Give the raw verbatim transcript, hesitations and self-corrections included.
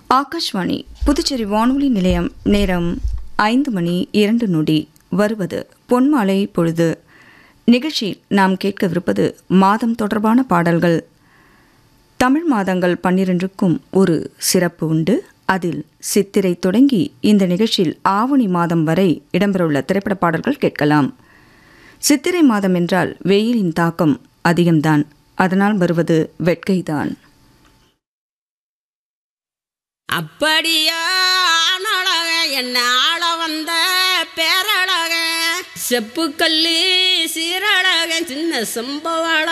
ஆகாஷ்வாணி புதுச்சேரி வானொலி நிலையம். நேரம் ஐந்து மணி இரண்டு நொடி. வருவது பொன்மாலை பொழுது. நிகழ்ச்சியில் நாம் கேட்கவிருப்பது மாதம் தொடர்பான பாடல்கள். தமிழ் மாதங்கள் பன்னிரண்டுக்கும் ஒரு சிறப்பு உண்டு. அதில் சித்திரை தொடங்கி இந்த நிகழ்ச்சியில் ஆவணி மாதம் வரை இடம்பெறவுள்ள திரைப்பட பாடல்கள் கேட்கலாம். சித்திரை மாதம் என்றால் வெயிலின் தாக்கம் அதிகம்தான். அதனால் வருவது வெட்கைதான். அப்படியா ஆனழக என்ன ஆள வந்த பேரழக செப்புக்கல்லி சீரழக சின்ன சம்பவ